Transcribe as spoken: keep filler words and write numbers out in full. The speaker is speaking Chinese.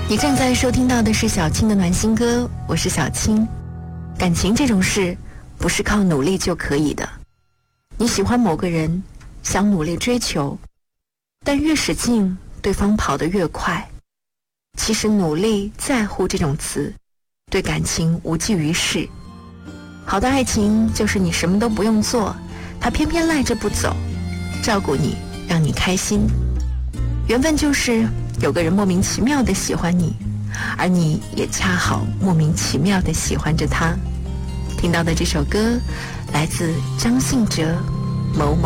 你正在收听到的是小青的暖心歌，我是小青。感情这种事不是靠努力就可以的，你喜欢某个人，想努力追求，但越使劲，对方跑得越快。其实努力在乎这种词对感情无济于事。好的爱情就是你什么都不用做，他偏偏赖着不走，照顾你，让你开心。缘分就是有个人莫名其妙地喜欢你，而你也恰好莫名其妙地喜欢着他。听到的这首歌来自张信哲，某某。